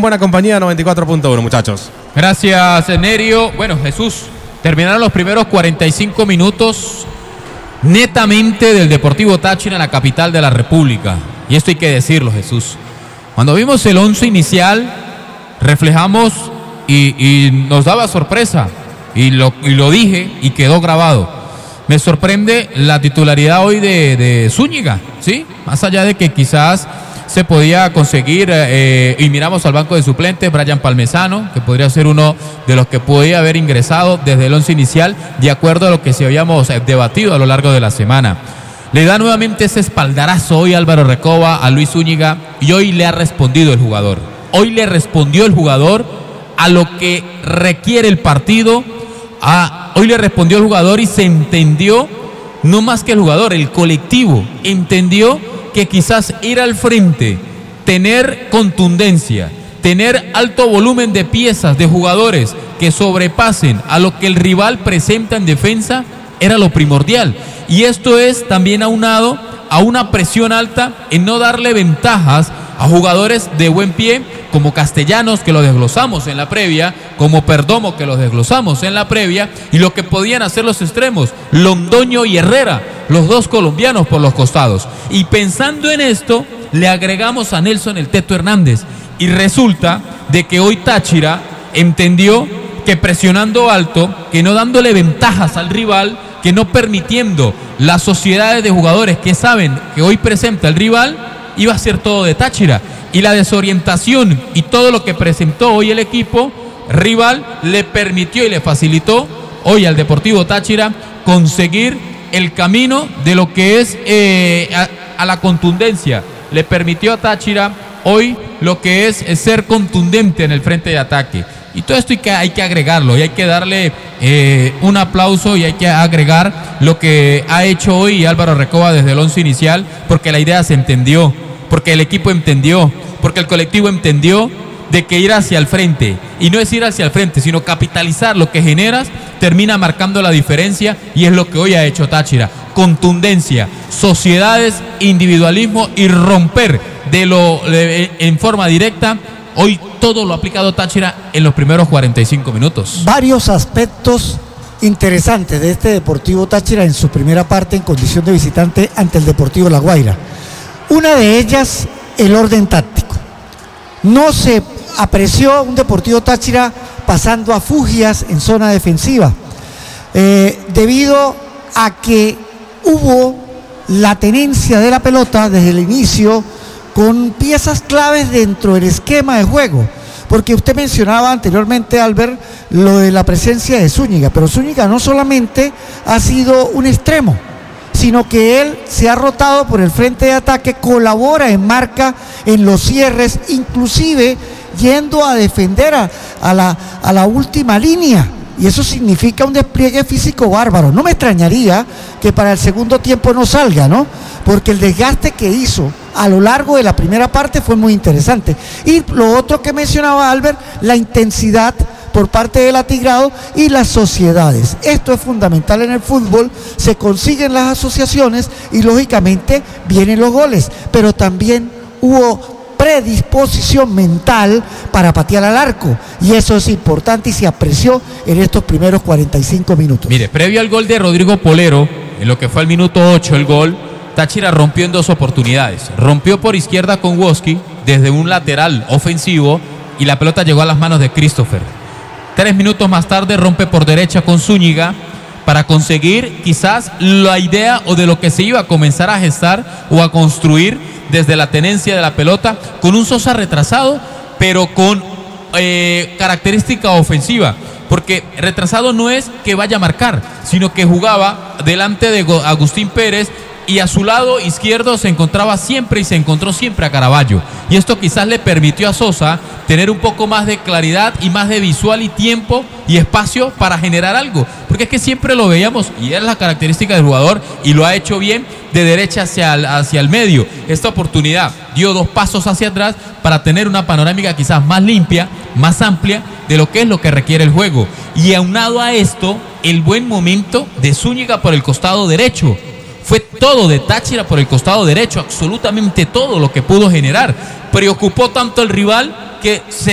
buena compañía, 94.1, muchachos. Gracias, Nerio. Bueno, Jesús, terminaron los primeros 45 minutos netamente del Deportivo Táchira en la capital de la República. Y esto hay que decirlo, Jesús. Cuando vimos el 11 inicial, reflejamos y nos daba sorpresa. Y lo dije y quedó grabado. Me sorprende la titularidad hoy de Zúñiga, ¿sí? Más allá de que quizás se podía conseguir, y miramos al banco de suplentes, Brian Palmesano, que podría ser uno de los que podía haber ingresado desde el 11 inicial, de acuerdo a lo que se habíamos debatido a lo largo de la semana. Le da nuevamente ese espaldarazo hoy Álvaro Recoba a Luis Zúñiga, y hoy le ha respondido el jugador. Hoy le respondió el jugador a lo que requiere el partido. Hoy le respondió el jugador y se entendió, no más que el jugador, el colectivo entendió que quizás ir al frente, tener contundencia, tener alto volumen de piezas, de jugadores que sobrepasen a lo que el rival presenta en defensa, era lo primordial. Y esto es también aunado a una presión alta en no darle ventajas a jugadores de buen pie, como Castellanos, que lo desglosamos en la previa, como Perdomo, que lo desglosamos en la previa, y lo que podían hacer los extremos, Londoño y Herrera, los dos colombianos por los costados. Y pensando en esto, le agregamos a Nelson el Teto Hernández, y resulta de que hoy Táchira entendió que presionando alto, que no dándole ventajas al rival, que no permitiendo las sociedades de jugadores que saben que hoy presenta el rival, iba a ser todo de Táchira. Y la desorientación y todo lo que presentó hoy el equipo rival le permitió y le facilitó hoy al Deportivo Táchira conseguir el camino de lo que es a la contundencia. Le permitió a Táchira hoy lo que es ser contundente en el frente de ataque. Y todo esto hay que agregarlo y hay que darle un aplauso y hay que agregar lo que ha hecho hoy Álvaro Recoba desde el 11 inicial, porque la idea se entendió, porque el equipo entendió, porque el colectivo entendió de que ir hacia el frente, y no es ir hacia el frente, sino capitalizar lo que generas, termina marcando la diferencia, y es lo que hoy ha hecho Táchira. Contundencia, sociedades, individualismo y romper en forma directa. Hoy todo lo ha aplicado Táchira en los primeros 45 minutos. Varios aspectos interesantes de este Deportivo Táchira en su primera parte en condición de visitante ante el Deportivo La Guaira. Una de ellas, el orden táctico. No se apreció un Deportivo Táchira pasando a fugias en zona defensiva, debido a que hubo la tenencia de la pelota desde el inicio con piezas claves dentro del esquema de juego. Porque usted mencionaba anteriormente, Albert, lo de la presencia de Zúñiga, pero Zúñiga no solamente ha sido un extremo, sino que él se ha rotado por el frente de ataque, colabora en marca, en los cierres, inclusive yendo a defender a la última línea, y eso significa un despliegue físico bárbaro. No me extrañaría que para el segundo tiempo no salga, ¿no? Porque el desgaste que hizo a lo largo de la primera parte fue muy interesante. Y lo otro que mencionaba Albert, la intensidad por parte del atigrado y las sociedades. Esto es fundamental en el fútbol, se consiguen las asociaciones y lógicamente vienen los goles, pero también hubo predisposición mental para patear al arco, y eso es importante y se apreció en estos primeros 45 minutos. Mire, previo al gol de Rodrigo Polero, en lo que fue el minuto 8 el gol, Táchira rompió en dos oportunidades. Rompió por izquierda con Woski desde un lateral ofensivo y la pelota llegó a las manos de Christopher. 3 minutos más tarde rompe por derecha con Zúñiga para conseguir quizás la idea o de lo que se iba a comenzar a gestar o a construir desde la tenencia de la pelota, con un Sosa retrasado, pero con característica ofensiva. Porque retrasado no es que vaya a marcar, sino que jugaba delante de Agustín Pérez, y a su lado izquierdo se encontraba siempre y se encontró siempre a Caraballo. Y esto quizás le permitió a Sosa tener un poco más de claridad y más de visual y tiempo y espacio para generar algo. Porque es que siempre lo veíamos, y es la característica del jugador, y lo ha hecho bien de derecha hacia el medio. Esta oportunidad dio 2 pasos hacia atrás para tener una panorámica quizás más limpia, más amplia de lo que requiere el juego. Y aunado a esto, el buen momento de Zúñiga por el costado derecho. Fue todo de Táchira por el costado derecho, absolutamente todo lo que pudo generar. Preocupó tanto al rival que se